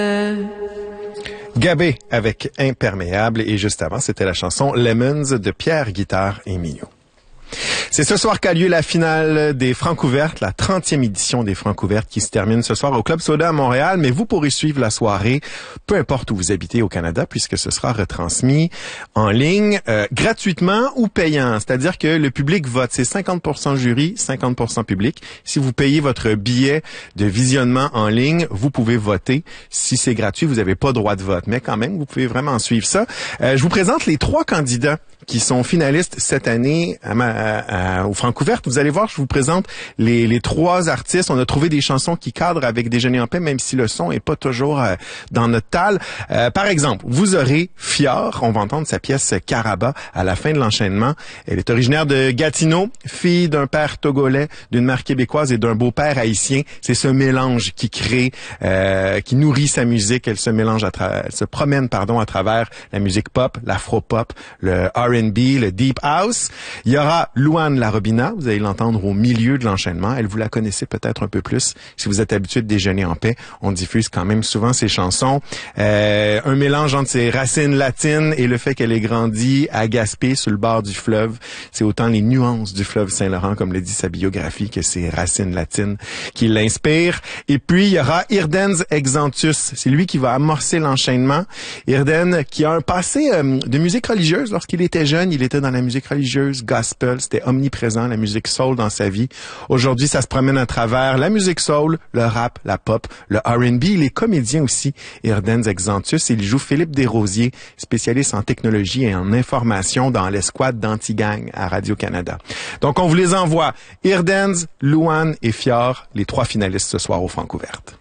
Gabé avec Imperméable et juste avant, c'était la chanson Lemons de Pierre Guitare et Mignot. C'est ce soir qu'a lieu la finale des Francouvertes, la 30e édition des Francouvertes qui se termine ce soir au Club Soda à Montréal, mais vous pourrez suivre la soirée, peu importe où vous habitez au Canada, puisque ce sera retransmis en ligne, gratuitement ou payant. C'est-à-dire que le public vote, c'est 50% jury, 50% public. Si vous payez votre billet de visionnement en ligne, vous pouvez voter. Si c'est gratuit, vous n'avez pas droit de vote, mais quand même, vous pouvez vraiment suivre ça. Je vous présente les 3 candidats qui sont finalistes cette année au Francouvertes. Vous allez voir, je vous présente les 3 artistes. On a trouvé des chansons qui cadrent avec Déjeuner en paix, même si le son est pas toujours dans notre talle. Par exemple, vous aurez Fior. On va entendre sa pièce Caraba à la fin de l'enchaînement. Elle est originaire de Gatineau, fille d'un père togolais, d'une mère québécoise et d'un beau-père haïtien. C'est ce mélange qui crée, qui nourrit sa musique. Elle se mélange elle se promène, à travers la musique pop, l'afro-pop, le R&B, le Deep House. Il y aura Louane Larobina, vous allez l'entendre au milieu de l'enchaînement. Elle, vous la connaissez peut-être un peu plus si vous êtes habitué de Déjeuner en paix. On diffuse quand même souvent ses chansons. Un mélange entre ses racines latines et le fait qu'elle ait grandi à Gaspé, sur le bord du fleuve. C'est autant les nuances du fleuve Saint-Laurent, comme le dit sa biographie, que ses racines latines qui l'inspirent. Et puis, il y aura Irdenz Exantus. C'est lui qui va amorcer l'enchaînement. Irden, qui a un passé de musique religieuse. Lorsqu'il était jeune, il était dans la musique religieuse, gospel, c'était omniprésent, la musique soul dans sa vie. Aujourd'hui, ça se promène à travers la musique soul, le rap, la pop, le R&B. Il est comédien aussi, Irdenz Exantus. Il joue Philippe Desrosiers, spécialiste en technologie et en information dans l'escouade d'Antigang à Radio-Canada. Donc, on vous les envoie. Irdenz, Louane et Fior, les 3 finalistes ce soir au Francouvertes.